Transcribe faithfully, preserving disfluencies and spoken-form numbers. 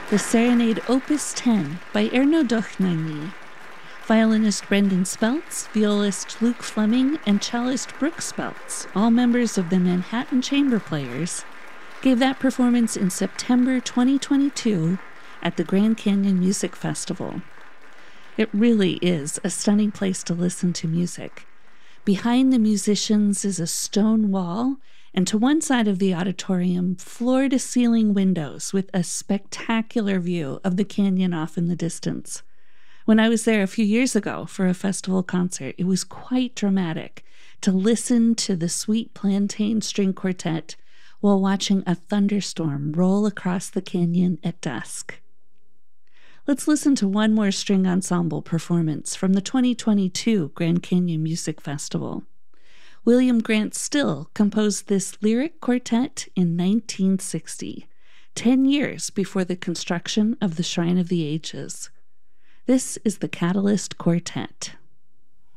the Serenade Opus ten by Erno Dochnagny. Violinist Brendan Speltz, violist Luke Fleming, and cellist Brooke Speltz, all members of the Manhattan Chamber Players, gave that performance in September twenty twenty-two at the Grand Canyon Music Festival. It really is a stunning place to listen to music. Behind the musicians is a stone wall, and to one side of the auditorium, floor-to-ceiling windows with a spectacular view of the canyon off in the distance. When I was there a few years ago for a festival concert, it was quite dramatic to listen to the Sweet Plantain String Quartet while watching a thunderstorm roll across the canyon at dusk. Let's listen to one more string ensemble performance from the twenty twenty-two Grand Canyon Music Festival. William Grant Still composed this lyric quartet in nineteen sixty, ten years before the construction of the Shrine of the Ages. This is the Catalyst Quartet.